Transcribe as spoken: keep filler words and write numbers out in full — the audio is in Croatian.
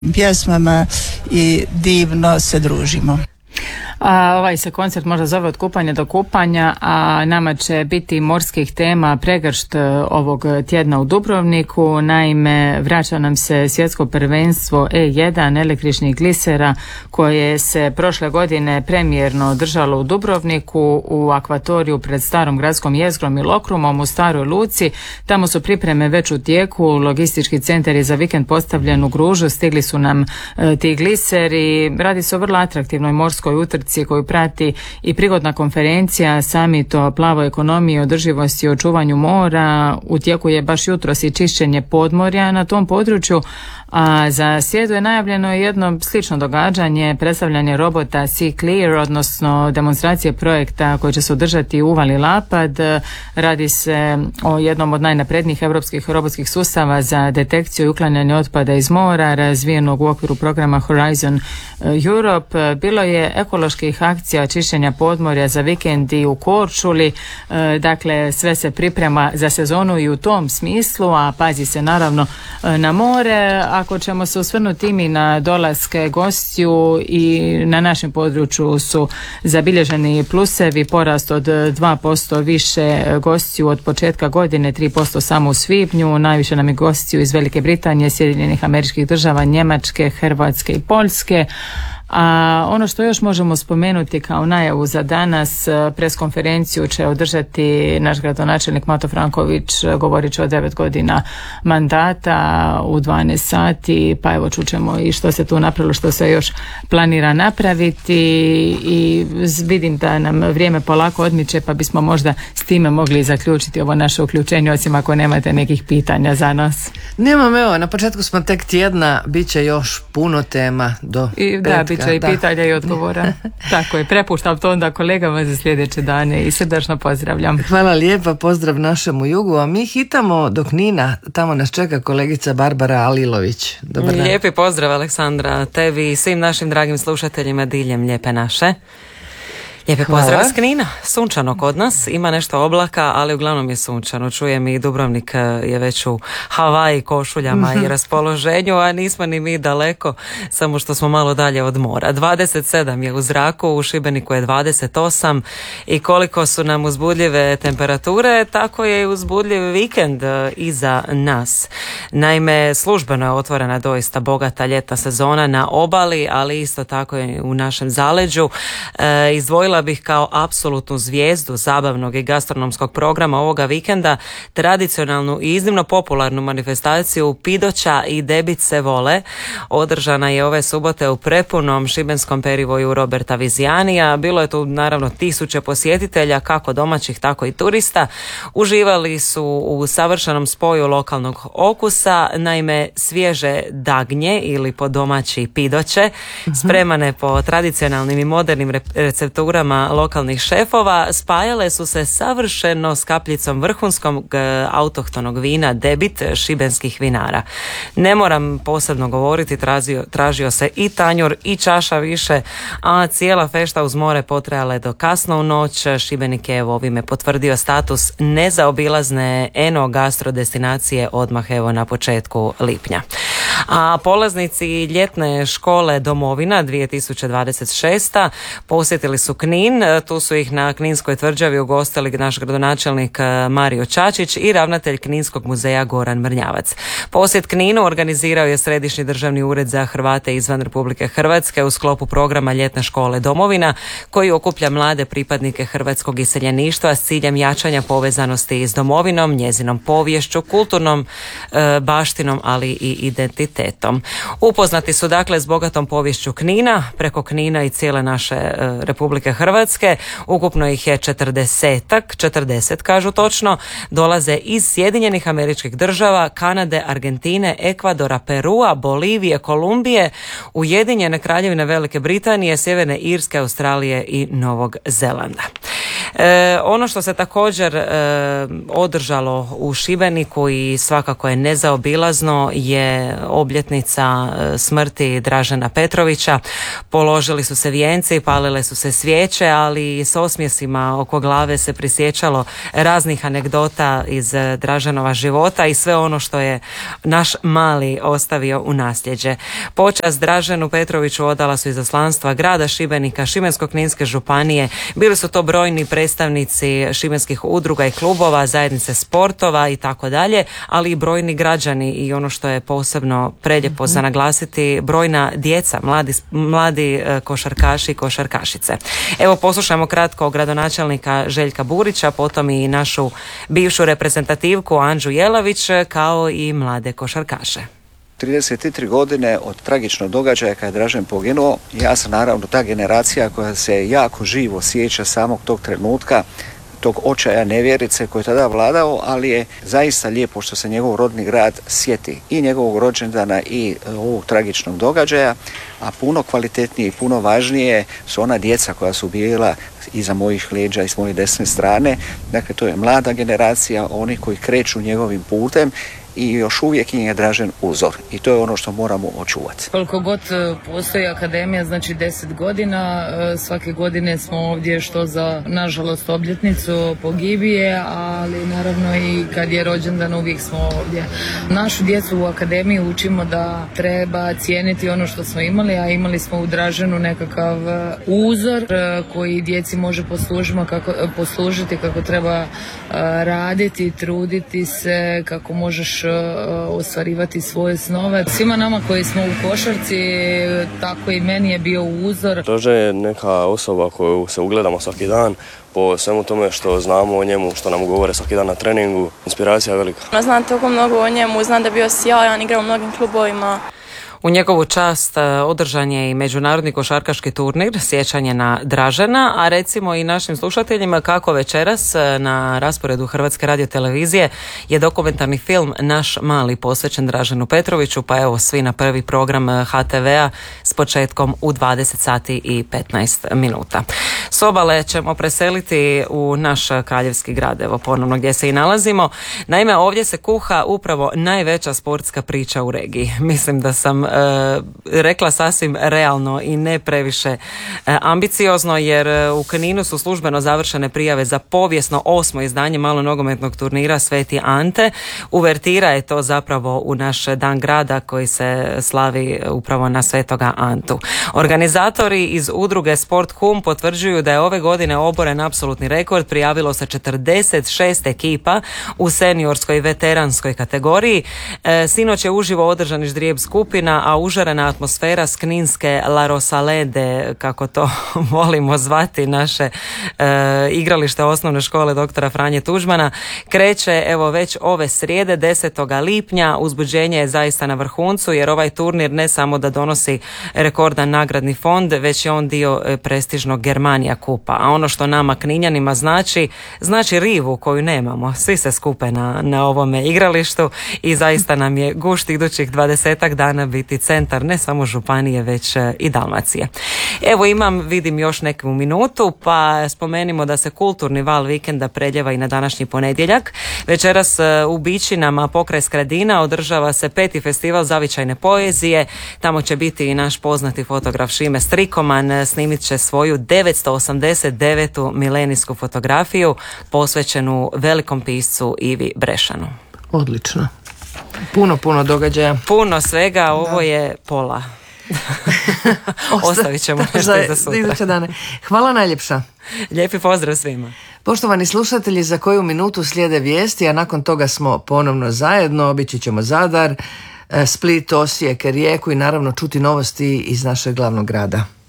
pjesmama i divno se družimo. A ovaj se koncert možda zove od kupanja do kupanja, a nama će biti morskih tema pregršt ovog tjedna u Dubrovniku. Naime, vraća nam se svjetsko prvenstvo E jedan električnih glisera koje se prošle godine premijerno održalo u Dubrovniku u akvatoriju pred starom gradskom jezgrom i Lokrumom u Staroj Luci. Tamo su pripreme već u tijeku, logistički centar je za vikend postavljen u Gružu, stigli su nam e, ti gliseri. Radi se o vrlo atraktivnoj morskoj utrci koju prati i prigodna konferencija Summit o plavoj ekonomiji, održivosti i očuvanju mora. U tijeku je baš jutros i čišćenje podmorja na tom području, a za srijedu je najavljeno jedno slično događanje, predstavljanje robota Sea Clear, odnosno demonstracije projekta koji će se održati u uvali Lapad. Radi se o jednom od najnaprednijih europskih robotskih sustava za detekciju i uklanjanje otpada iz mora, razvijenog u okviru programa Horizon Europe. Bilo je ekoloških akcija čišćenja podmorja za vikendi u Korčuli, dakle sve se priprema za sezonu i u tom smislu, a pazi se naravno na more. Ako ćemo se osvrnuti mi na dolaske gostiju, i na našem području su zabilježeni plusevi, porast od dva posto više gostiju od početka godine, tri posto samo u svibnju. Najviše nam je gostiju iz Velike Britanije, Sjedinjenih Američkih Država, Njemačke, Hrvatske i Poljske. A ono što još možemo spomenuti kao najavu za danas, preskonferenciju će održati naš gradonačelnik Mato Franković, govorit će o devet godina mandata u dvanaest sati, pa evo čućemo i što se tu napravilo, što se još planira napraviti, i vidim da nam vrijeme polako odmiče, pa bismo možda s time mogli zaključiti ovo naše uključenje, osim ako nemate nekih pitanja za nas. Nemam, evo, na početku smo tek tjedna, bit će još puno tema do I, petka. Da, bit će i da. pitanja i odgovora. Tako je, prepuštam to onda kolegama za sljedeće dane i srdačno pozdravljam. Hvala lijepa, pozdrav našemu jugu, a mi hitamo do Knina, tamo nas čeka kolegica Barbara Alilović. Dobar dan. Lijepi pozdrav Aleksandra, tebi i svim našim dragim slušateljima diljem Lijepe naše. Lijepe pozdrav iz Knina, sunčano kod nas, ima nešto oblaka, ali uglavnom je sunčano. Čujem i Dubrovnik je već u Havaji, košuljama i raspoloženju, a nismo ni mi daleko, samo što smo malo dalje od mora. dvadeset sedam je u zraku, u Šibeniku je dvadeset osam, i koliko su nam uzbudljive temperature, tako je i uzbudljiv vikend iza nas. Naime, službeno je otvorena doista bogata ljetna sezona na obali, ali isto tako i u našem zaleđu. E, izdvojila bih kao apsolutnu zvijezdu zabavnog i gastronomskog programa ovoga vikenda tradicionalnu i iznimno popularnu manifestaciju Pidoća i Debit se vole. Održana je ove subote u prepunom šibenskom perivoju Roberta Vizijanija. Bilo je tu naravno tisuće posjetitelja, kako domaćih tako i turista. Uživali su u savršenom spoju lokalnog okusa, naime svježe dagnje ili po domaći pidoće, spremane po tradicionalnim i modernim recepturama lokalnih šefova, spajale su se savršeno s kapljicom vrhunskog autohtonog vina Debit šibenskih vinara. Ne moram posebno govoriti, tražio, tražio se i tanjur i čaša više, a cijela fešta uz more potrajala je do kasno u noć. Šibenik je evo ovime potvrdio status nezaobilazne eno gastro destinacije odmah evo na početku lipnja. A polaznici ljetne škole Domovina dvije tisuće dvadeset šest posjetili su Knin. Tu su ih na Kninskoj tvrđavi ugostili naš gradonačelnik Mario Čačić i ravnatelj Kninskog muzeja Goran Mrnjavac. Posjet Kninu organizirao je Središnji državni ured za Hrvate izvan Republike Hrvatske u sklopu programa ljetne škole Domovina, koji okuplja mlade pripadnike hrvatskog iseljeništva s ciljem jačanja povezanosti s domovinom, njezinom poviješću, kulturnom e, baštinom, ali i identitetom. Upoznati su dakle s bogatom poviješću Knina, preko Knina i cijele naše e, Republike Hrvatske. Ukupno ih je četrdesetak, četrdeset kažu točno, dolaze iz Sjedinjenih Američkih Država, Kanade, Argentine, Ekvadora, Perua, Bolivije, Kolumbije, Ujedinjene Kraljevine Velike Britanije, Sjeverne Irske, Australije i Novog Zelanda. E, ono što se također e, održalo u Šibeniku i svakako je nezaobilazno je obljetnica e, smrti Dražena Petrovića. Položili su se vijenci, palile su se svijeće, ali s osmjesima oko glave se prisjećalo raznih anegdota iz Draženova života i sve ono što je naš mali ostavio u nasljeđe. Počast Draženu Petroviću odala su izaslanstva grada Šibenika, Šibensko-kninske županije, bili su to brojni predstavnici šibenskih udruga i klubova, zajednice sportova i tako dalje, ali i brojni građani i ono što je posebno prelijepo za naglasiti, brojna djeca, mladi, mladi košarkaši i košarkašice. Evo poslušajmo kratko gradonačelnika Željka Burića, potom i našu bivšu reprezentativku Anđu Jelavić, kao i mlade košarkaše. trideset tri godine od tragičnog događaja kada je Dražen poginuo, ja sam naravno ta generacija koja se jako živo sjeća samog tog trenutka, tog očaja nevjerice koji je tada vladao, ali je zaista lijepo što se njegov rodni grad sjeti i njegovog rođendana i ovog tragičnog događaja, a puno kvalitetnije i puno važnije su ona djeca koja su bila iza mojih leđa i s moje desne strane. Dakle, to je mlada generacija, oni koji kreću njegovim putem i još uvijek im je Dražen uzor i to je ono što moramo očuvati. Koliko god postoji akademija, znači deset godina, svake godine smo ovdje što za, nažalost, obljetnicu pogibije, ali naravno i kad je rođendan uvijek smo ovdje. Našu djecu u akademiji učimo da treba cijeniti ono što smo imali, a imali smo u Draženu nekakav uzor koji djeci može poslužiti kako, poslužiti kako treba raditi, truditi se, kako možeš ostvarivati svoje snove. Svima nama koji smo u košarci, tako i meni je bio uzor. Dražen je neka osoba koju se ugledamo svaki dan po svemu tome što znamo o njemu, što nam govore svaki dan na treningu. Inspiracija je velika. Znam toliko mnogo o njemu, znam da je bio sjajan, igrao u mnogim klubovima. U njegovu čast održan je i međunarodni košarkaški turnir, sjećanje na Dražena, a recimo i našim slušateljima kako večeras na rasporedu Hrvatske radiotelevizije je dokumentarni film Naš mali posvećen Draženu Petroviću, pa evo svi na prvi program ha te vea s početkom u dvadeset sati i petnaest minuta. S obale ćemo preseliti u naš kraljevski grad, evo ponovno gdje se i nalazimo. Naime, ovdje se kuha upravo najveća sportska priča u regiji. Mislim da sam e, rekla sasvim realno i ne previše e, ambiciozno, jer u Kninu su službeno završene prijave za povijesno osmo izdanje malonogometnog turnira Sveti Ante. Uvertira je to zapravo u naš dan grada koji se slavi upravo na Svetoga Antu. Organizatori iz udruge Sport Hum potvrđuju da je ove godine oboren apsolutni rekord, prijavilo se četrdeset šest ekipa u seniorskoj i veteranskoj kategoriji. E, sinoć je uživo održan ždrijeb skupina, a užarena atmosfera s kninske La Rosalede, kako to volimo zvati naše e, igralište osnovne škole doktora Franje Tuđmana, kreće evo već ove srijede desetog lipnja. Uzbuđenje je zaista na vrhuncu, jer ovaj turnir ne samo da donosi rekordan nagradni fond, već je on dio e, prestižnog Germania kupa. A ono što nama Kninjanima znači, znači rivu koju nemamo. Svi se skupe na, na ovome igralištu i zaista nam je gušt idućih dvadesetak dana biti centar ne samo županije, već i Dalmacije. Evo imam, vidim još neku minutu, pa spomenimo da se kulturni val vikenda preljeva i na današnji ponedjeljak. Večeras u Bičinama pokraj Skradina održava se peti festival zavičajne poezije. Tamo će biti i naš poznati fotograf Šime Strikoman, snimit će svoju devetsto osamdeset devetu milenijsku fotografiju posvećenu velikom piscu Ivi Brešanu. Odlično. Puno, puno događaja. Puno svega, ovo da. je pola. Ostavit ćemo nešto za, za sutra. Dane. Hvala najljepša. Lijepi pozdrav svima. Poštovani slušatelji, za koju minutu slijede vijesti, a nakon toga smo ponovno zajedno, obići ćemo Zadar, Split, Osijek, Rijeku i naravno čuti novosti iz našeg glavnog grada.